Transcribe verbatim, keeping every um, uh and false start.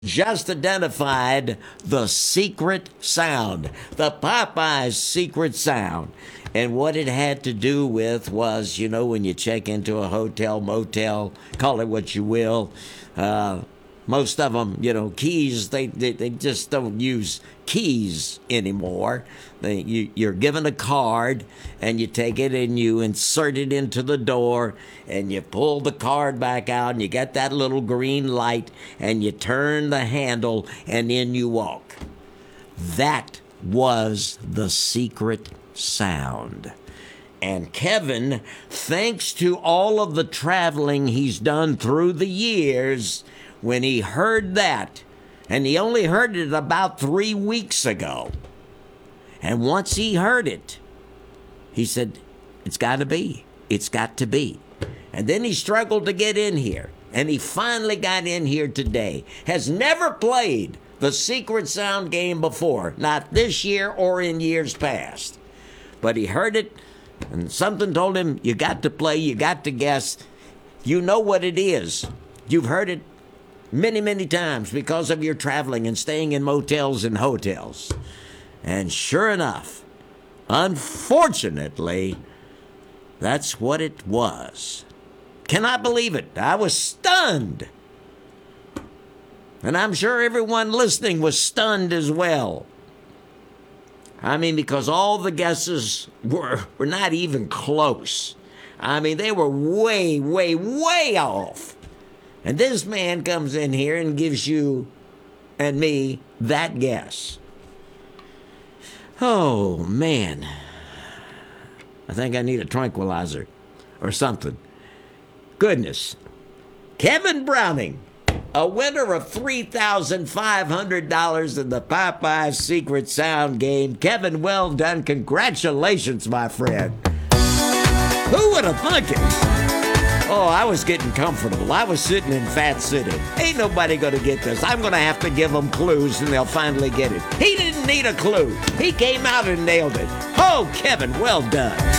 just identified the secret sound, the Popeyes secret sound. And what it had to do with was, you know, when you check into a hotel, motel, call it what you will, uh, most of them, you know, keys, they, they, they just don't use keys anymore. They, you, you're given a card, and you take it and you insert it into the door, and you pull the card back out, and you get that little green light, and you turn the handle, and in you walk. That was the secret sound. And Kevin, thanks to all of the traveling he's done through the years, when he heard that, and he only heard it about three weeks ago, and once he heard it, he said, it's got to be. It's got to be. And then he struggled to get in here, and he finally got in here today. Has never played the secret sound game before, not this year or in years past. But he heard it, and something told him, you got to play, you got to guess. You know what it is. You've heard it many, many times because of your traveling and staying in motels and hotels. And sure enough, unfortunately, that's what it was. Cannot believe it. I was stunned. And I'm sure everyone listening was stunned as well. I mean, because all the guesses were, were not even close. I mean, they were way, way, way off. And this man comes in here and gives you and me that guess. Oh, man. I think I need a tranquilizer or something. Goodness. Kevin Browning, a winner of three thousand five hundred dollars in the Popeyes Secret Sound game. Kevin, well done. Congratulations, my friend. Who would have thunk it? Oh, I was getting comfortable. I was sitting in Fat City. Ain't nobody going to get this. I'm going to have to give them clues, and they'll finally get it. He didn't need a clue. He came out and nailed it. Oh, Kevin, well done.